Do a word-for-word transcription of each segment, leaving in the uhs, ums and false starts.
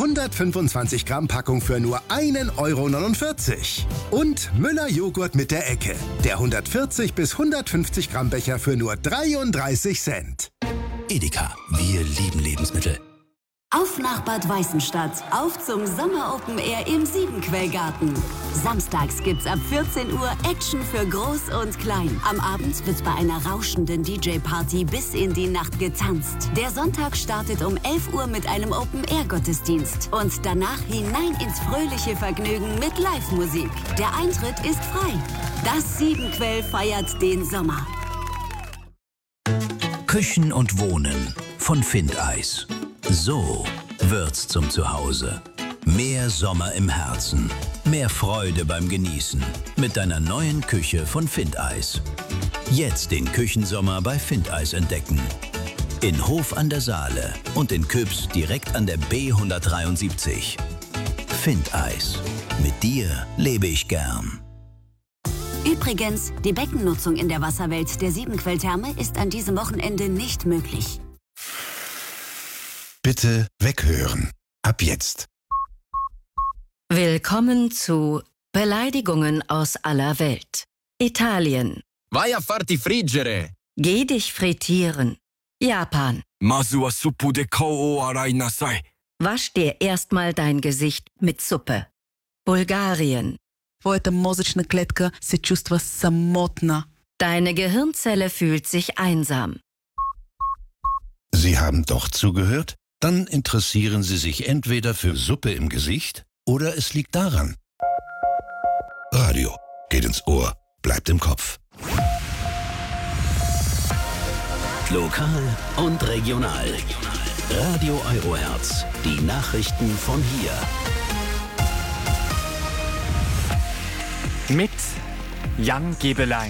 hundertfünfundzwanzig Gramm Packung für nur einen Euro neunundvierzig. Und Müller Joghurt mit der Ecke. Der hundertvierzig bis hundertfünfzig Gramm Becher für nur dreiunddreißig Cent. Edeka, wir lieben Lebensmittel. Auf nach Bad Weißenstadt, auf zum Sommer-Open Air im Siebenquellgarten. Samstags gibt's ab vierzehn Uhr Action für Groß und Klein. Am Abend wird bei einer rauschenden D J-Party bis in die Nacht getanzt. Der Sonntag startet um elf Uhr mit einem Open-Air-Gottesdienst. Und danach hinein ins fröhliche Vergnügen mit Live-Musik. Der Eintritt ist frei. Das Siebenquell feiert den Sommer. Küchen und Wohnen von Findeis. So wird's zum Zuhause. Mehr Sommer im Herzen. Mehr Freude beim Genießen. Mit deiner neuen Küche von Findeis. Jetzt den Küchensommer bei Findeis entdecken. In Hof an der Saale und in Küps direkt an der B hundertdreiundsiebzig. Findeis. Mit dir lebe ich gern. Übrigens, die Beckennutzung in der Wasserwelt der Siebenquelltherme ist an diesem Wochenende nicht möglich. Bitte weghören. Ab jetzt. Willkommen zu Beleidigungen aus aller Welt. Italien. Vai a farti friggere. Geh dich frittieren. Japan. Masu wa suppu de kou o arai nasai. Wasch dir erstmal dein Gesicht mit Suppe. Bulgarien. Твоята мозъчна клетка се чувства самотна. Deine Gehirnzelle fühlt sich einsam. Sie haben doch zugehört? Dann interessieren Sie sich entweder für Suppe im Gesicht oder es liegt daran. Radio geht ins Ohr, bleibt im Kopf. Lokal und regional. Radio Eurohertz. Die Nachrichten von hier. Mit Jan Gebelein.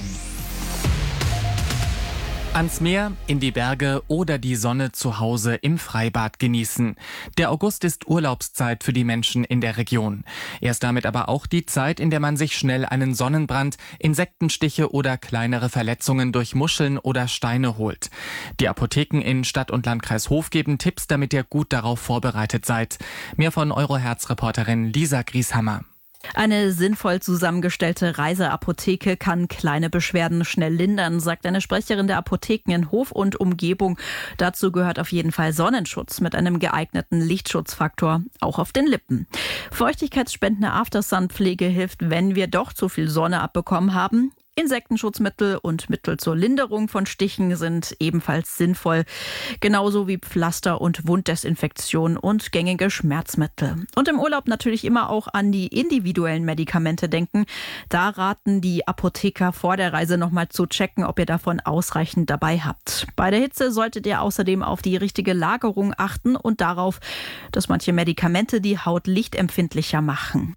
Ans Meer, in die Berge oder die Sonne zu Hause im Freibad genießen. Der August ist Urlaubszeit für die Menschen in der Region. Er ist damit aber auch die Zeit, in der man sich schnell einen Sonnenbrand, Insektenstiche oder kleinere Verletzungen durch Muscheln oder Steine holt. Die Apotheken in Stadt und Landkreis Hof geben Tipps, damit ihr gut darauf vorbereitet seid. Mehr von Eurohertz-Reporterin Lisa Grieshammer. Eine sinnvoll zusammengestellte Reiseapotheke kann kleine Beschwerden schnell lindern, sagt eine Sprecherin der Apotheken in Hof und Umgebung. Dazu gehört auf jeden Fall Sonnenschutz mit einem geeigneten Lichtschutzfaktor, auch auf den Lippen. Feuchtigkeitsspendende Aftersun-Pflege hilft, wenn wir doch zu viel Sonne abbekommen haben. Insektenschutzmittel und Mittel zur Linderung von Stichen sind ebenfalls sinnvoll, genauso wie Pflaster und Wunddesinfektion und gängige Schmerzmittel. Und im Urlaub natürlich immer auch an die individuellen Medikamente denken. Da raten die Apotheker vor der Reise nochmal zu checken, ob ihr davon ausreichend dabei habt. Bei der Hitze solltet ihr außerdem auf die richtige Lagerung achten und darauf, dass manche Medikamente die Haut lichtempfindlicher machen.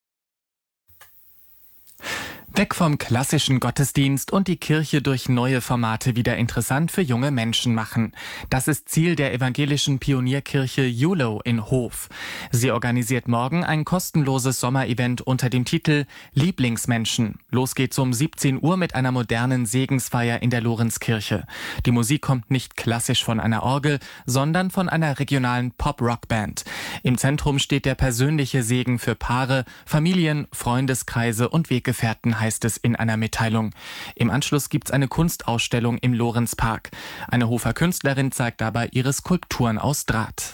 Weg vom klassischen Gottesdienst und die Kirche durch neue Formate wieder interessant für junge Menschen machen. Das ist Ziel der evangelischen Pionierkirche Julo in Hof. Sie organisiert morgen ein kostenloses Sommerevent unter dem Titel Lieblingsmenschen. Los geht's um siebzehn Uhr mit einer modernen Segensfeier in der Lorenzkirche. Die Musik kommt nicht klassisch von einer Orgel, sondern von einer regionalen Pop-Rock-Band. Im Zentrum steht der persönliche Segen für Paare, Familien, Freundeskreise und Weggefährten, heißt es in einer Mitteilung. Im Anschluss gibt's eine Kunstausstellung im Lorenzpark. Eine Hofer Künstlerin zeigt dabei ihre Skulpturen aus Draht.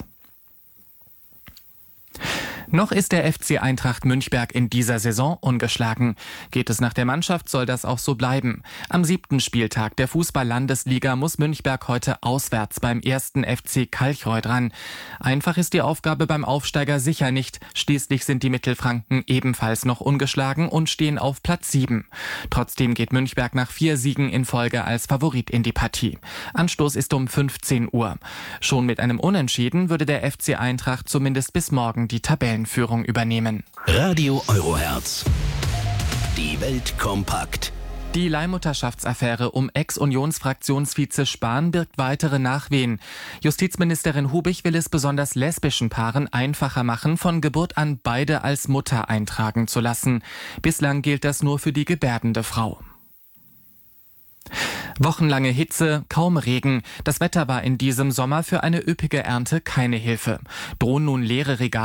Noch ist der F C Eintracht Münchberg in dieser Saison ungeschlagen. Geht es nach der Mannschaft, soll das auch so bleiben. Am siebten Spieltag der Fußball-Landesliga muss Münchberg heute auswärts beim ersten F C Kalchreuth ran. Einfach ist die Aufgabe beim Aufsteiger sicher nicht. Schließlich sind die Mittelfranken ebenfalls noch ungeschlagen und stehen auf Platz sieben. Trotzdem geht Münchberg nach vier Siegen in Folge als Favorit in die Partie. Anstoß ist um fünfzehn Uhr. Schon mit einem Unentschieden würde der F C Eintracht zumindest bis morgen die Tabellenführung übernehmen. Radio Eurohertz. Die Welt kompakt. Die Leihmutterschaftsaffäre um Ex-Unionsfraktionsvize Spahn birgt weitere Nachwehen. Justizministerin Hubig will es besonders lesbischen Paaren einfacher machen, von Geburt an beide als Mutter eintragen zu lassen. Bislang gilt das nur für die gebärdende Frau. Wochenlange Hitze, kaum Regen. Das Wetter war in diesem Sommer für eine üppige Ernte keine Hilfe. Drohen nun leere Regale